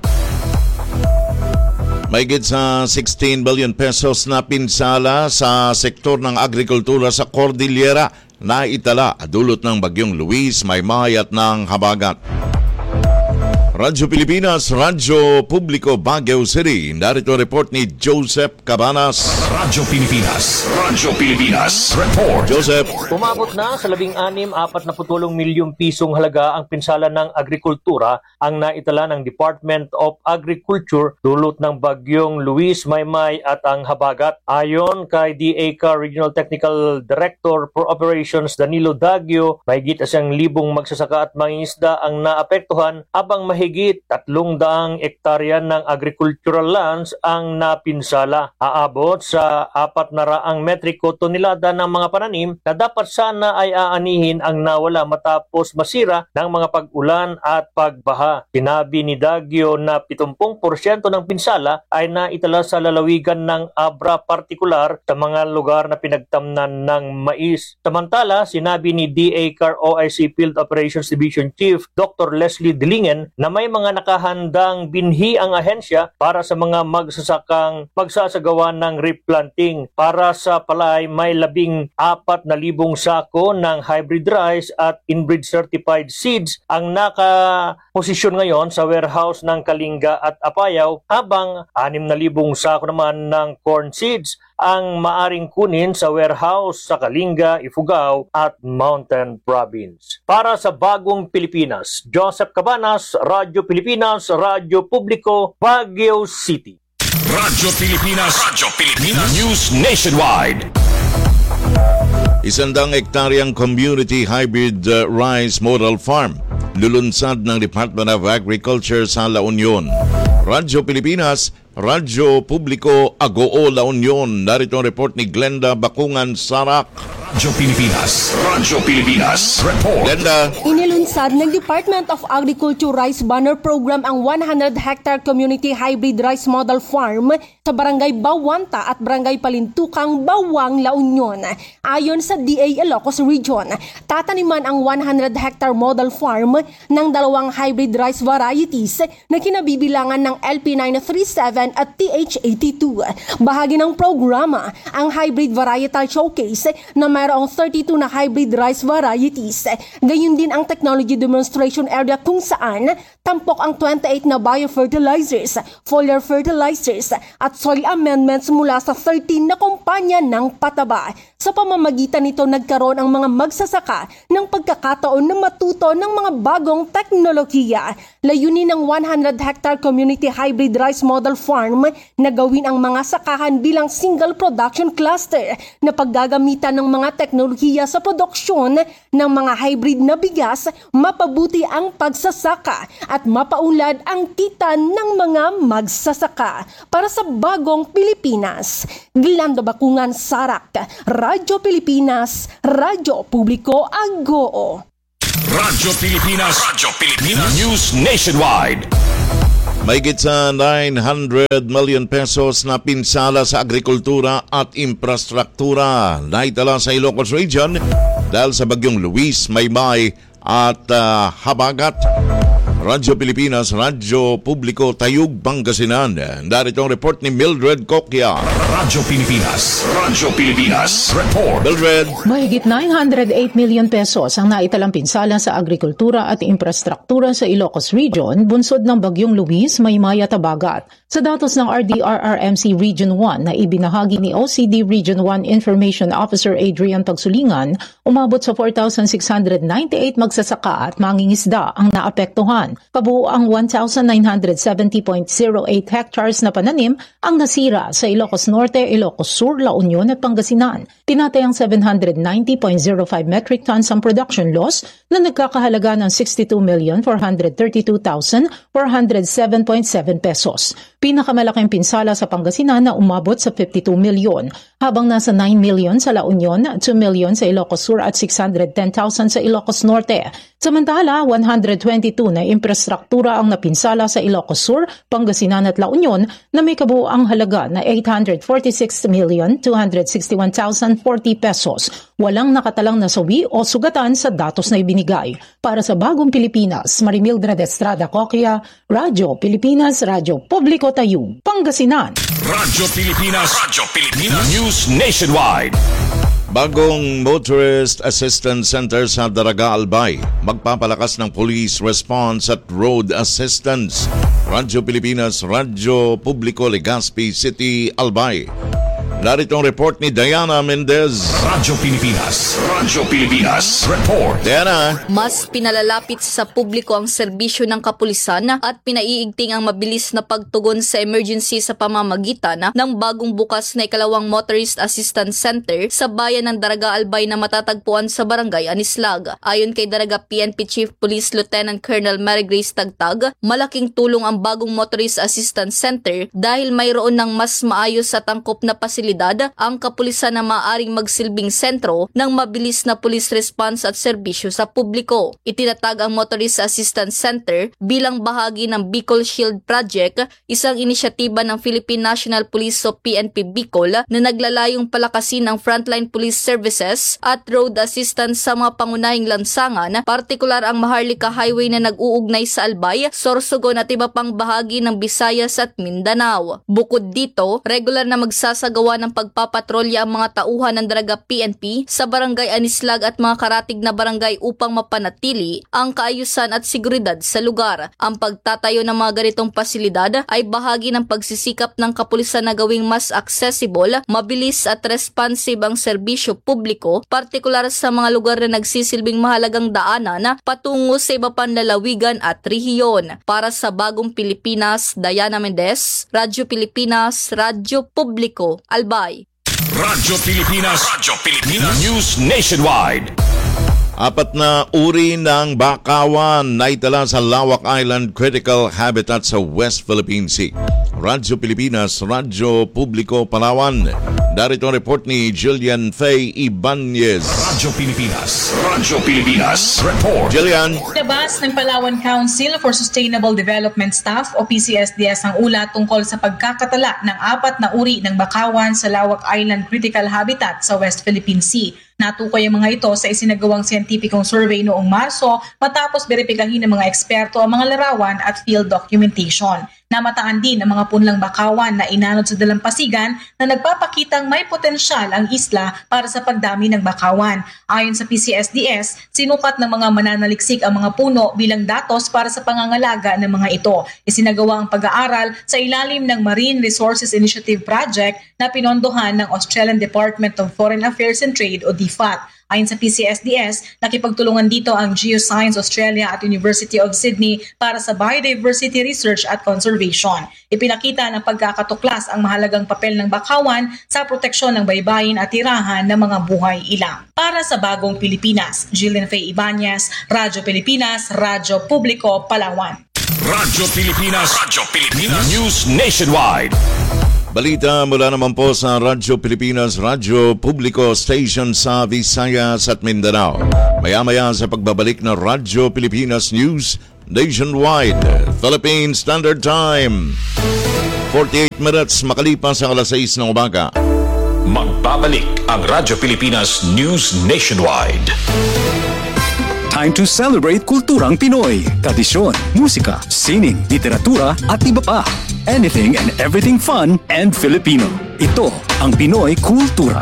Mahigit sa 16 billion pesos na pinsala sa sektor ng agrikultura sa Cordillera na itala dulot ng bagyong Luis, Maymay at ng Habagat. Radyo Pilipinas, Radyo Publiko, Baguio City. Narito report ni Joseph Cabanas. Radyo Pilipinas, Radyo Pilipinas, report. Joseph. Umabot na sa 16.48 milyong pisong halaga ang pinsala ng agrikultura ang naitala ng Department of Agriculture dulot ng bagyong Luis, Maymay at ang Habagat. Ayon kay DACA Regional Technical Director for Operations Danilo Daggio, mahigit 1,000 magsasaka at mangingisda ang naapektuhan habang mahigit 300 hektarya ng agricultural lands ang napinsala. Aabot sa 400 metriko tonelada ng mga pananim na dapat sana ay aanihin ang nawala matapos masira ng mga pag-ulan at pagbaha. Sinabi ni Daggio na 70% ng pinsala ay naitala sa lalawigan ng Abra, partikular sa mga lugar na pinagtamnan ng mais. Samantala, sinabi ni DACAR OIC Field Operations Division Chief Dr. Leslie Dilingen na may mga nakahandang binhi ang ahensya para sa mga magsasakang magsasagawa ng replanting. Para sa palay, may 14,000 sako ng hybrid rice at inbreed certified seeds ang nakaposisyon ngayon sa warehouse ng Kalinga at Apayao, habang 6,000 sako naman ng corn seeds ang maaring kunin sa warehouse sa Kalinga, Ifugao at Mountain Province. Para sa Bagong Pilipinas, Joseph Cabanas, Radyo Pilipinas, Radyo Publiko, Baguio City. Radyo Pilipinas, Radyo Pilipinas, News Nationwide. 100 hektaryang community hybrid rice model farm lulunsad ng Department of Agriculture sa La Union. Radyo Pilipinas, Radyo Publiko, Agoo, La Union. Narito ang report ni Glenda Bakungan Sarak. Radyo Pilipinas, Radyo Pilipinas, report. Glenda. Inilunsad ng Department of Agriculture Rice Banner Program ang 100-hectare community hybrid rice model farm sa Barangay Bawanta at Barangay Palintukang, Bawang, La Union. Ayon sa DA Ilocos Region, tataniman ang 100-hectare model farm ng 2 hybrid rice varieties na kinabibilangan ng LP937 TH7 at TH82. Bahagi ng programa ang Hybrid Varietal Showcase na mayroong 32 na hybrid rice varieties. Gayun din ang Technology Demonstration Area kung saan tampok ang 28 na biofertilizers, foliar fertilizers at soil amendments mula sa 13 na kumpanya ng pataba. Sa pamamagitan nito nagkaroon ang mga magsasaka ng pagkakataon na matuto ng mga bagong teknolohiya. Layunin ng 100 hectare community hybrid rice model farm na gawin ang mga sakahan bilang single production cluster na paggagamitan ng mga teknolohiya sa produksyon ng mga hybrid na bigas, mapabuti ang pagsasaka at mapaunlad ang kita ng mga magsasaka. Para sa Bagong Pilipinas, Glando Bakungan, Sarak, Radyo Pilipinas, Radyo Publiko, Agoo. Radyo Pilipinas, News Nationwide. Mahigit sa 900 million pesos na pinsala sa agrikultura at infrastruktura na itala sa Ilocos Region dahil sa bagyong Luis, Maymay at Habagat. Radyo Pilipinas, Radyo Publiko, Tayug, Pangasinan. Narito ang report ni Mildred Coquia. Radyo Pilipinas, report. Mildred. Mahigit 908 million pesos ang naitalang pinsala sa agrikultura at infrastruktura sa Ilocos Region, bunsod ng bagyong Luis, Maymay at Habagat. Sa datos ng RDRRMC Region 1 na ibinahagi ni OCD Region 1 Information Officer Adrian Pagsulingan, umabot sa 4,698 magsasaka at mangingisda ang naapektuhan. Kabuuang 1,970.08 hectares na pananim ang nasira sa Ilocos Norte, Ilocos Sur, La Union at Pangasinan. Tinatayang 790.05 metric tons ang production loss na nagkakahalaga ng 62,432,407.7 pesos. Pinakamalaking pinsala sa Pangasinan na umabot sa 52 milyon, habang nasa 9 milyon sa La Union, 2 milyon sa Ilocos Sur at 610,000 sa Ilocos Norte. Samantala, 122 na infrastruktura ang napinsala sa Ilocos Sur, Pangasinan at La Union na may kabuuang halaga na 846,261,040 pesos. Walang nakatalang nasawi o sugatan sa datos na ibinigay. Para sa Bagong Pilipinas, Marimildred Estrada Coquia, Radyo Pilipinas, Radyo Publiko, Tayug, Pangasinan. Radyo Pilipinas, News Nationwide. Bagong Motorist Assistance Center sa Daraga, Albay. Magpapalakas ng police response at road assistance. Radyo Pilipinas, Radyo Publiko, Legazpi City, Albay. Narito ang report ni Diana Mendez. Radyo Pilipinas, report. Diana. Mas pinalalapit sa publiko ang serbisyo ng kapulisan at pinaiigting ang mabilis na pagtugon sa emergency sa pamamagitan ng bagong bukas na ikalawang Motorist Assistance Center sa bayan ng Daraga, Albay na matatagpuan sa Barangay Anislag. Ayon kay Daraga PNP Chief Police Lieutenant Colonel Mary Grace Tagtag, malaking tulong ang bagong Motorist Assistance Center dahil mayroon ng mas maayos at angkop na pasilidad ang kapulisan na maaaring magsilbing sentro ng mabilis na police response at serbisyo sa publiko. Itinatag ang Motorist Assistance Center bilang bahagi ng Bicol Shield Project, isang inisyatiba ng Philippine National Police o PNP Bicol na naglalayong palakasin ang frontline police services at road assistance sa mga pangunahing lansangan, partikular ang Maharlika Highway na nag-uugnay sa Albay, Sorsogon at iba pang bahagi ng Visayas at Mindanao. Bukod dito, regular na magsasagawa ng pagpapatrolya ang mga tauhan ng Daraga PNP sa Barangay Anislag at mga karatig na barangay upang mapanatili ang kaayusan at seguridad sa lugar. Ang pagtatayo ng mga ganitong pasilidad ay bahagi ng pagsisikap ng kapulisan na gawing mas accessible, mabilis at responsive ang serbisyo publiko, partikular sa mga lugar na nagsisilbing mahalagang daanan patungo sa iba pang lalawigan at rehiyon. Para sa Bagong Pilipinas, Diana Mendez, Radyo Pilipinas, Radyo Publiko, Albay. Radyo Pilipinas, News Nationwide. Apat na uri ng bakawan na itala sa Lawak Island Critical Habitat sa West Philippine Sea. Radyo Pilipinas, Radyo Publiko, Palawan. Darito ang report ni Jillian Faye Ibanez. Radyo Pilipinas, report. Jillian. Labas ng Palawan Council for Sustainable Development Staff o PCSDS ang ulat tungkol sa pagkakatala ng apat na uri ng bakawan sa Lawak Island Critical Habitat sa West Philippine Sea. Natukoy ang mga ito sa isinagawang siyentipikong survey noong Marso matapos beripikahin ng mga eksperto ang mga larawan at field documentation. Namataan din ang mga punlang bakawan na inanod sa dalampasigan na nagpapakitang may potensyal ang isla para sa pagdami ng bakawan. Ayon sa PCSDS, sinukat ng mga mananaliksik ang mga puno bilang datos para sa pangangalaga ng mga ito. Isinagawa ang pag-aaral sa ilalim ng Marine Resources Initiative Project na pinondohan ng Australian Department of Foreign Affairs and Trade o DFAT. Ayon sa PCSDS, nakipagtulungan dito ang Geoscience Australia at University of Sydney para sa biodiversity research at conservation. Ipinakita ng pagkakatuklas ang mahalagang papel ng bakawan sa proteksyon ng baybayin at tirahan ng mga buhay ilang. Para sa Bagong Pilipinas, Jillian Faye Ibanez, Radyo Pilipinas, Radyo Publiko, Palawan. Radyo Pilipinas, News Nationwide. Balita mula naman po sa Radyo Pilipinas, Radyo Publiko Station sa Visayas at Mindanao. Maya-maya sa pagbabalik na Radyo Pilipinas News Nationwide, Philippine Standard Time. 48 minutes makalipas ang alas 6 ng umaga. Magbabalik ang Radyo Pilipinas News Nationwide. Time to celebrate kulturang Pinoy, tradisyon, musika, sining, literatura at iba pa. Anything and everything fun and Filipino. Ito ang Pinoy Kultura.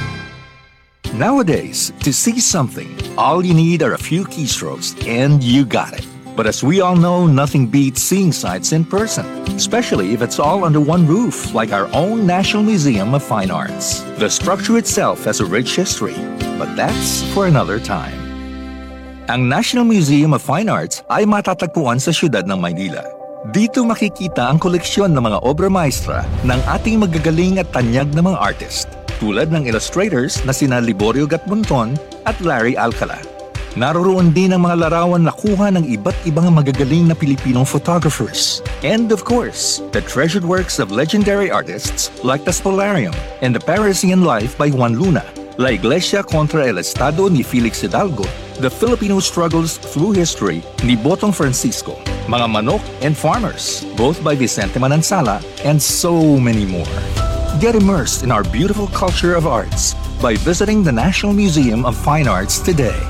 Nowadays, to see something, all you need are a few keystrokes and you got it. But as we all know, nothing beats seeing sights in person, especially if it's all under one roof, like our own National Museum of Fine Arts. The structure itself has a rich history, but that's for another time. Ang National Museum of Fine Arts ay matatagpuan sa siyudad ng Maynila. Dito makikita ang koleksyon ng mga obra maestra ng ating magagaling at tanyag na mga artist, tulad ng illustrators na sina Liborio Gatmonton at Larry Alcala. Naroroon din ang mga larawan na kuha ng iba't ibang magagaling na Pilipinong photographers. And of course, the treasured works of legendary artists like the Spolarium and the Parisian Life by Juan Luna, La Iglesia contra el Estado ni Felix Hidalgo, The Filipino Struggles Through History ni Botong Francisco, Mga Manok and Farmers, both by Vicente Manansala, and so many more. Get immersed in our beautiful culture of arts by visiting the National Museum of Fine Arts today.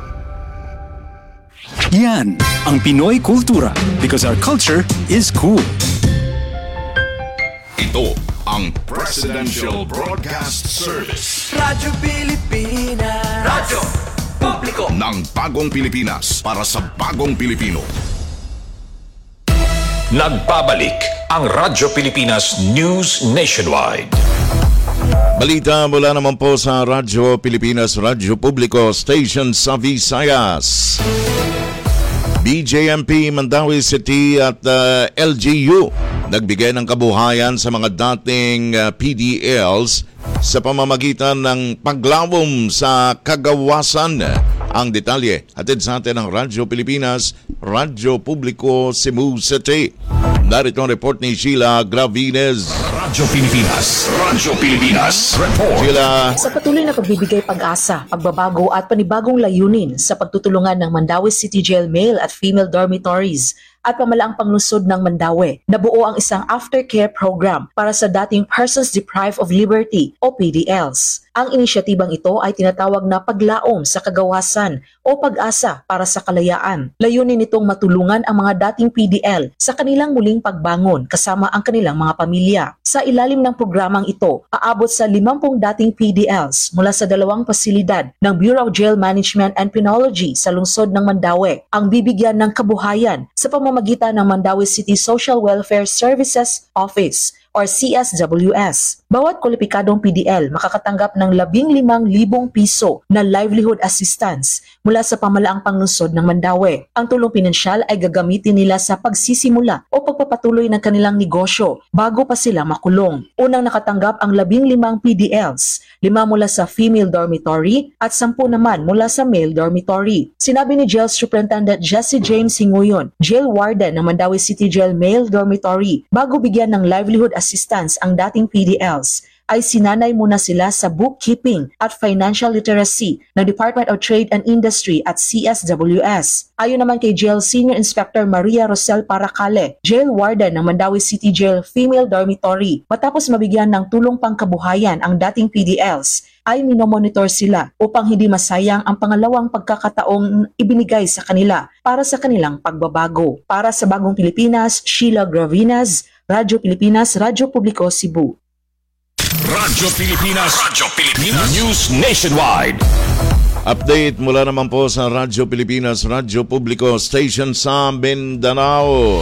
Yan ang Pinoy Kultura, because our culture is cool. Ito ang Presidential Broadcast Service. Radyo Pilipinas. Radyo Publiko ng Bagong Pilipinas para sa Bagong Pilipino. Nagbabalik ang Radyo Pilipinas News Nationwide. Balita mula naman po sa Radyo Pilipinas, Radyo Publiko Station sa Visayas. BJMP Mandawi City at LGU nagbigay ng kabuhayan sa mga dating PDLs sa pamamagitan ng paglawom sa kagawasan. Ang detalye, hatid sa atin ng Radyo Pilipinas, Radyo Publiko Cebu City. Narito ang report ni Sheila Gravines. Radyo Pilipinas, Radyo Pilipinas Report. Sheila. Sa patuloy na pagbibigay pag-asa, pagbabago at panibagong layunin sa pagtutulungan ng Mandawi City Jail male at female dormitories at pamalaang panglusod ng Mandawi, nabuo ang isang aftercare program para sa dating Persons Deprived of Liberty o PDLs. Ang inisyatibang ito ay tinatawag na paglaom sa kagawasan o pag-asa para sa kalayaan. Layunin nitong matulungan ang mga dating PDL sa kanilang muling pagbangon kasama ang kanilang mga pamilya. Sa ilalim ng programang ito, aabot sa 50 dating PDLs mula sa 2 pasilidad ng Bureau of Jail Management and Penology sa lungsod ng Mandawi ang bibigyan ng kabuhayan sa pamamagitan ng Mandawi City Social Welfare Services Office or CSWS. Bawat kwalipikadong PDL makakatanggap ng 15,000 piso na livelihood assistance mula sa pamalaang panglungsod ng Mandawi. Ang tulong pinansyal ay gagamitin nila sa pagsisimula o pagpapatuloy ng kanilang negosyo bago pa sila makulong. Unang nakatanggap ang 15 PDLs, 5 mula sa female dormitory at 10 naman mula sa male dormitory. Sinabi ni Jail Superintendent Jesse James Hinguyon, Jail Warden ng Mandawi City Jail Male Dormitory, bago bigyan ng livelihood assistance ang dating PDLs, ay sinanay muna sila sa bookkeeping at financial literacy ng Department of Trade and Industry at CSWS. Ayon naman kay Jail Senior Inspector Maria Rosel Paracale, Jail Warden ng Mandawi City Jail Female Dormitory, matapos mabigyan ng tulong pangkabuhayan ang dating PDLs, ay minomonitor sila upang hindi masayang ang pangalawang pagkakataong ibinigay sa kanila para sa kanilang pagbabago. Para sa Bagong Pilipinas, Sheila Gravinas, Radyo Pilipinas, Radyo Publiko, Cebu. Radyo Pilipinas News Nationwide. Update mula naman po sa Radyo Pilipinas, Radyo Publiko Station sa Mindanao.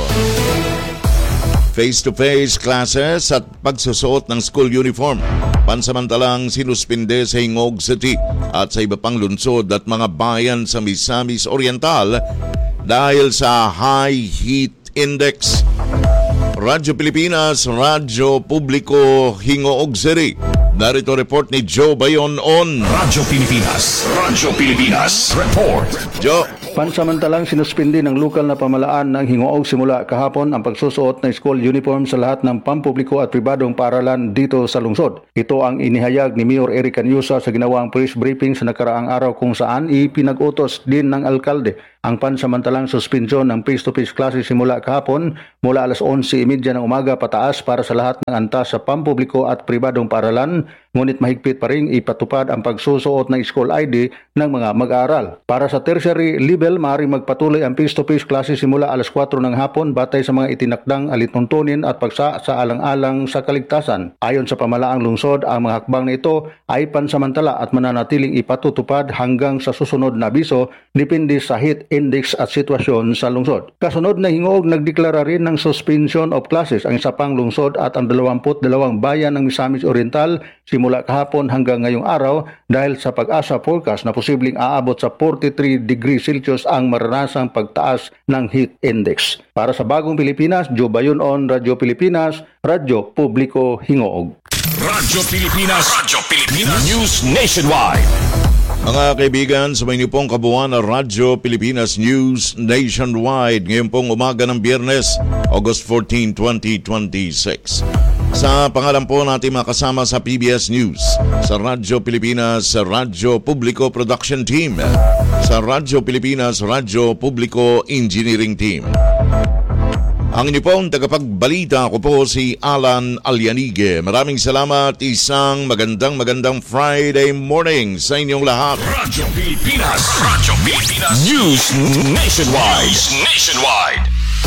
Face-to-face classes at pagsusuot ng school uniform pansamantalang sinuspinde sa Hingog City at sa iba pang lungsod at mga bayan sa Misamis Oriental dahil sa high heat index. Radyo Pilipinas, Radyo Publiko, Hingog City. Narito report ni Joe Bayon on Radyo Pilipinas Report. Joe. Pansamantalang sinuspindi ng lokal na pamalaan ng Hingog simula kahapon ang pagsusuot ng school uniform sa lahat ng pampubliko at pribadong paaralan dito sa lungsod. Ito ang inihayag ni Mayor Eric Canyusa sa ginawang press briefing sa nakaraang araw kung saan ipinag-utos din ng alkalde ang pansamantalang suspensyon ng face-to-face classes simula kahapon mula alas 11:30 ng umaga pataas para sa lahat ng antas sa pampubliko at pribadong paaralan, ngunit mahigpit pa rin ipatupad ang pagsusuot ng school ID ng mga mag-aaral. Para sa tertiary level, maaaring magpatuloy ang face-to-face classes simula alas 4 ng hapon batay sa mga itinakdang alituntunin at pagsaalang-alang sa kaligtasan. Ayon sa pamalaang lungsod, ang mga hakbang na ito ay pansamantala at mananatiling ipatutupad hanggang sa susunod na abiso depende sa heat index at sitwasyon sa lungsod. Kasunod na Hingog, nagdeklara rin ng suspension of classes ang isa pang lungsod at ang 22 bayan ng Misamis Oriental simula kahapon hanggang ngayong araw dahil sa pag-asa forecast na posibleng aabot sa 43 degrees Celsius ang maranasang pagtaas ng heat index. Para sa Bagong Pilipinas, Joe Bayon on Radyo Pilipinas, Radyo Publiko, Hingog. Radyo Pilipinas News Nationwide. Mga kaibigan, sabay niyo pong kabuuan ng Radyo Pilipinas News Nationwide ngayong pong umaga ng Biyernes, August 14, 2026. Sa pangalan po natin makasama sa PBS News, sa Radyo Pilipinas, sa Radyo Publiko Production Team, sa Radyo Pilipinas, Radyo Publiko Engineering Team. Ang inyo pong tagapagbalita ko po si Alan Alianige. Maraming salamat, isang magandang Friday morning sa inyong lahat. Radyo Pilipinas News Nationwide.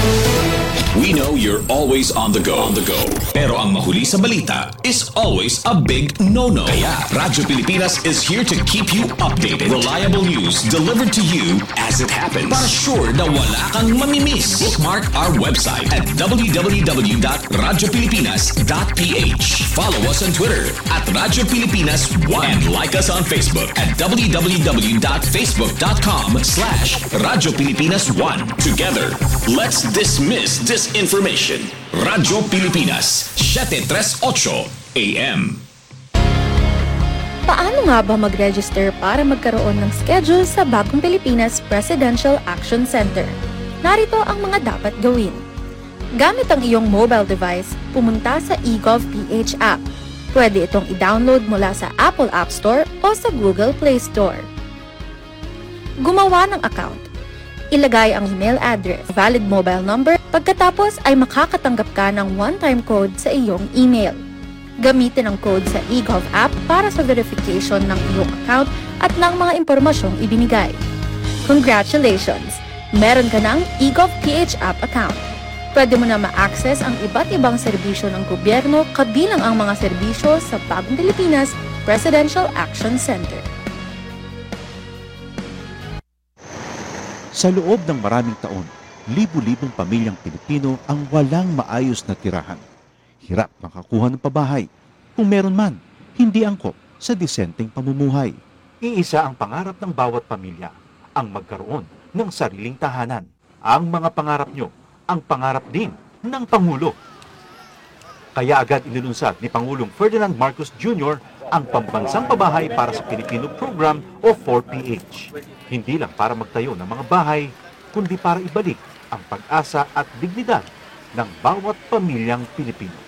We know you're always on the go. Pero ang mahuli sa balita is always a big no-no. Kaya Radyo Pilipinas is here to keep you updated. Reliable news delivered to you as it happens. Para sure na wala kang mamimiss. Bookmark our website at www.radiopilipinas.ph. Follow us on Twitter at Radyo Pilipinas 1 and like us on Facebook at www.facebook.com/Radyo Pilipinas 1. Together, let's dismiss disinformation. Radyo Pilipinas, 738 AM. Paano nga ba mag-register para magkaroon ng schedule sa Bagong Pilipinas Presidential Action Center? Narito ang mga dapat gawin. Gamit ang iyong mobile device, pumunta sa eGov.ph app. Pwede itong i-download mula sa Apple App Store o sa Google Play Store. Gumawa ng account. Ilagay ang email address, valid mobile number, pagkatapos ay makakatanggap ka ng one-time code sa iyong email. Gamitin ang code sa eGov app para sa verification ng iyong account at ng mga impormasyong ibinigay. Congratulations! Meron ka ng eGov.ph app account. Pwede mo na ma-access ang iba't ibang serbisyo ng gobyerno kabilang ang mga serbisyo sa Bagong Pilipinas Presidential Action Center. Sa loob ng maraming taon, libu-libong pamilyang Pilipino ang walang maayos na tirahan. Hirap makakuha ng pabahay. Kung meron man, hindi angkop sa disenteng pamumuhay. Iisa ang pangarap ng bawat pamilya, ang magkaroon ng sariling tahanan. Ang mga pangarap nyo, ang pangarap din ng Pangulo. Kaya agad inilunsad ni Pangulong Ferdinand Marcos Jr. ang Pambansang Pabahay para sa Pilipino Program o 4PH. Hindi lang para magtayo ng mga bahay, kundi para ibalik ang pag-asa at dignidad ng bawat pamilyang Pilipino.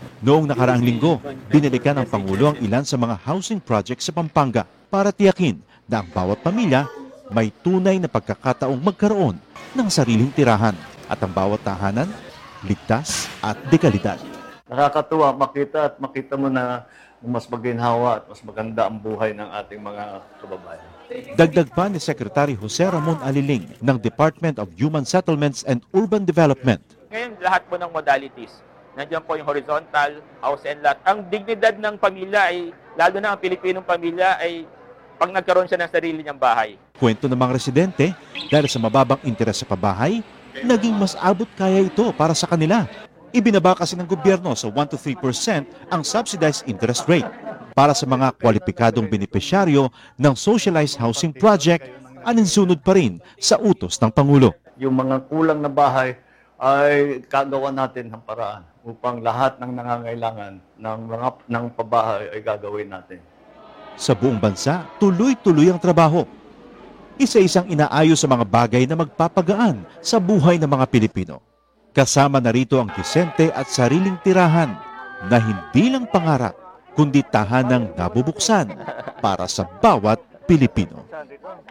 Noong nakaraang linggo, binalikan ng Pangulo ang ilan sa mga housing projects sa Pampanga para tiyakin na ang bawat pamilya may tunay na pagkakataong magkaroon ng sariling tirahan at ang bawat tahanan ligtas at dekalidad. Nakakatuwa makita mo na mas maginhawa at mas maganda ang buhay ng ating mga kababayan. Dagdag pa ni Secretary Jose Ramon Aliling ng Department of Human Settlements and Urban Development. Ngayon, lahat po ng modalities. Nandiyan po yung horizontal, house and lot. Ang dignidad ng pamilya ay, lalo na ang Pilipinong pamilya, ay pag nagkaroon siya ng sarili niyang bahay. Kwento ng mga residente, dahil sa mababang interes sa pabahay, naging mas abot kaya ito para sa kanila. Ibinaba kasi ng gobyerno sa 1 to 3% ang subsidized interest rate para sa mga kwalipikadong benepisyaryo ng socialized housing project, aninsunod pa rin sa utos ng Pangulo. Yung mga kulang na bahay ay kagawa natin ng paraan upang lahat ng nangangailangan ng pabahay ay gagawin natin. Sa buong bansa, tuloy-tuloy ang trabaho. Isa-isang inaayos sa mga bagay na magpapagaan sa buhay ng mga Pilipino. Kasama na rito ang disente at sariling tirahan na hindi lang pangarap, kundi tahanang nabubuksan para sa bawat Pilipino.